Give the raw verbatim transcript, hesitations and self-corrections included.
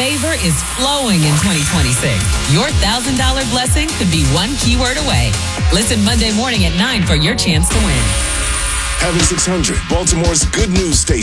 favor is flowing in twenty twenty-six. Your one thousand dollars blessing could be one keyword away. Listen Monday morning at nine for your chance to win. Heaven six hundred, Baltimore's good news station.